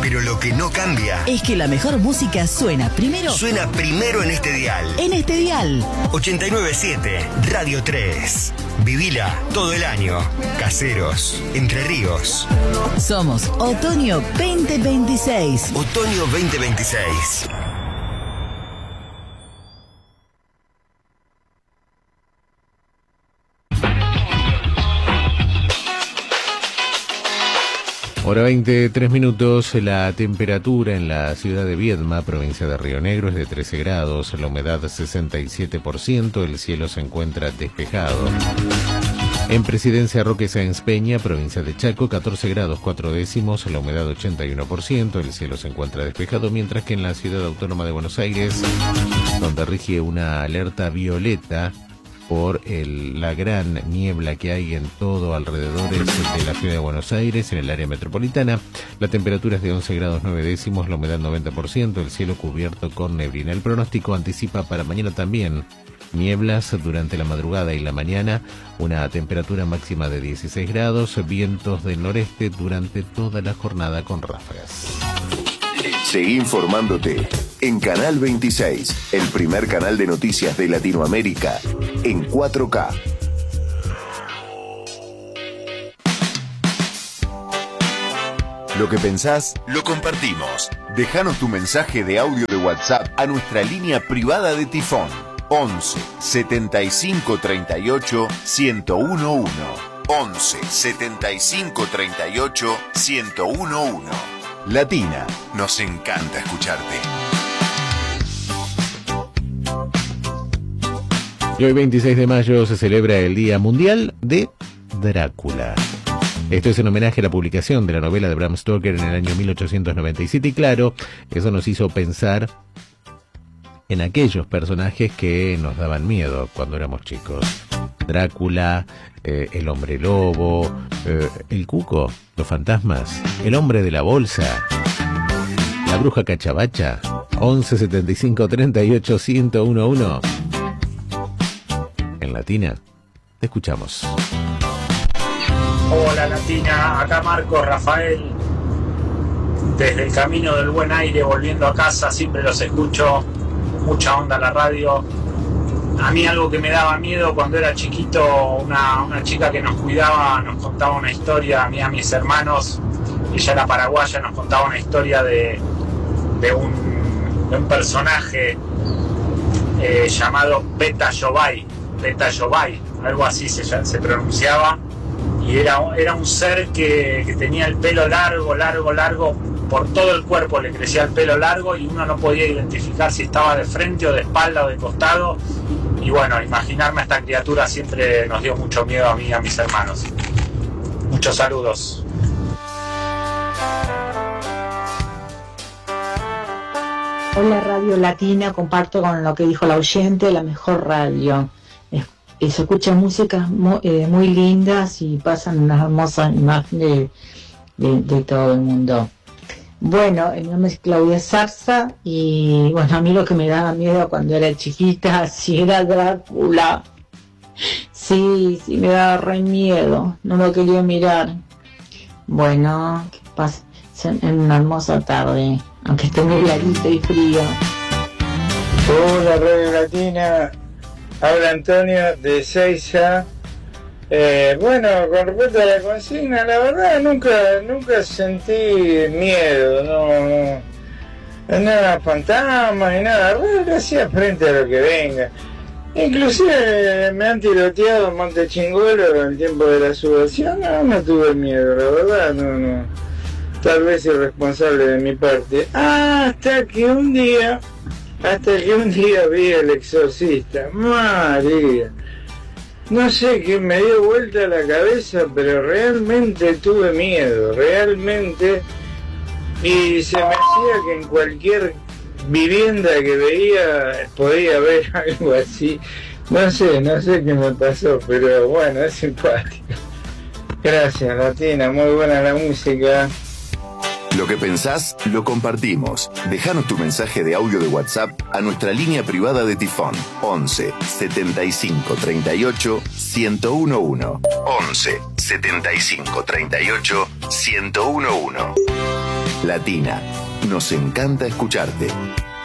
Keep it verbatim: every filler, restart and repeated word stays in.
Pero lo que no cambia es que la mejor música suena primero. Suena primero en este dial. En este dial. ochenta y nueve punto siete, Radio tres. Vivila todo el año. Caseros, Entre Ríos. Somos Otoño veinte veintiséis. Otoño veinte veintiséis. Hora veinte, tres minutos. La temperatura en la ciudad de Viedma, provincia de Río Negro, es de trece grados, la humedad sesenta y siete por ciento, el cielo se encuentra despejado. En Presidencia Roque Sáenz Peña, provincia de Chaco, catorce grados cuatro décimos, la humedad ochenta y uno por ciento, el cielo se encuentra despejado, mientras que en la ciudad autónoma de Buenos Aires, donde rige una alerta violeta por el, la gran niebla que hay en todo alrededor de la ciudad de Buenos Aires, en el área metropolitana. La temperatura es de once grados nueve décimos, la humedad noventa por ciento, el cielo cubierto con neblina. El pronóstico anticipa para mañana también nieblas durante la madrugada y la mañana, una temperatura máxima de dieciséis grados, vientos del noreste durante toda la jornada con ráfagas. Seguí informándote en Canal veintiséis, el primer canal de noticias de Latinoamérica, en cuatro K. Lo que pensás, lo compartimos. Déjanos tu mensaje de audio de WhatsApp a nuestra línea privada de Tifón. once setenta y cinco treinta y ocho ciento uno. once setenta y cinco treinta y ocho ciento uno. Latina, nos encanta escucharte. Y hoy veintiséis de mayo se celebra el Día Mundial de Drácula. Esto es en homenaje a la publicación de la novela de Bram Stoker en el año mil ochocientos noventa y siete y claro, eso nos hizo pensar en aquellos personajes que nos daban miedo cuando éramos chicos. Drácula, eh, el hombre lobo, eh, el cuco, los fantasmas, el hombre de la bolsa, la bruja cachabacha. Once setenta y cinco treinta y ocho ciento uno. En Latina, te escuchamos. Hola Latina, acá Marco Rafael, desde el camino del buen aire volviendo a casa, siempre los escucho, mucha onda la radio. A mí algo que me daba miedo cuando era chiquito, una, una chica que nos cuidaba nos contaba una historia, a mí y a mis hermanos, ella era paraguaya, nos contaba una historia de, de, un, de un personaje eh, llamado Beta Yobay, Beta Yobay, algo así se, se pronunciaba, y era, era un ser que, que tenía el pelo largo, largo, largo, por todo el cuerpo le crecía el pelo largo y uno no podía identificar si estaba de frente o de espalda o de costado. Y bueno, imaginarme a esta criatura siempre nos dio mucho miedo a mí y a mis hermanos. Muchos saludos. Hola Radio Latina, comparto con lo que dijo la oyente, la mejor radio. Eh, se escuchan músicas muy, eh, muy lindas y pasan unas hermosas imágenes de, de, de todo el mundo. Bueno, mi nombre es Claudia Zarza y bueno, a mí lo que me daba miedo cuando era chiquita, si era Drácula, sí, sí me daba re miedo, no lo quería mirar. Bueno, que pasen en una hermosa tarde, aunque esté nubladito y frío. Hola Radio Latina, habla Antonio de Seiza. Eh, bueno, con respecto a la consigna, la verdad nunca nunca sentí miedo, no, no nada fantasma ni nada, le hacía frente a lo que venga. Inclusive me han tiroteado en Monte Chingolo en el tiempo de la subversión, no, no tuve miedo, la verdad, no, no, tal vez irresponsable de mi parte, hasta que un día, hasta que un día vi El Exorcista, María. No sé, que me dio vuelta la cabeza, pero realmente tuve miedo, realmente. Y se me hacía que en cualquier vivienda que veía podía ver algo así. No sé, no sé qué me pasó, pero bueno, es simpático. Gracias, Latina, muy buena la música. Lo que pensás, lo compartimos. Déjanos tu mensaje de audio de WhatsApp a nuestra línea privada de Tifón. once setenta y cinco treinta y ocho ciento uno. once setenta y cinco treinta y ocho ciento uno. Latina. Nos encanta escucharte.